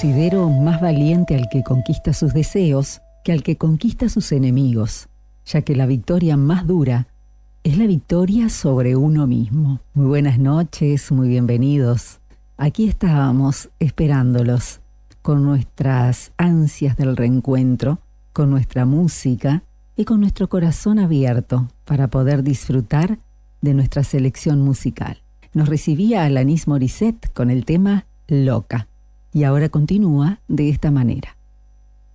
Considero más valiente al que conquista sus deseos que al que conquista sus enemigos, ya que la victoria más dura es la victoria sobre uno mismo. Muy buenas noches, muy bienvenidos. Aquí estábamos esperándolos con nuestras ansias del reencuentro, con nuestra música y con nuestro corazón abierto para poder disfrutar de nuestra selección musical. Nos recibía Alanis Morissette con el tema Loca y ahora continúa de esta manera.